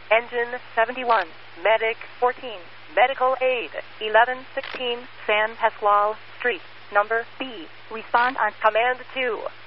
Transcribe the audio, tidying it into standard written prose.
Engine 71, Medic 14, Medical Aid 1116 San Pasquale Street, number B. Respond on Command 2.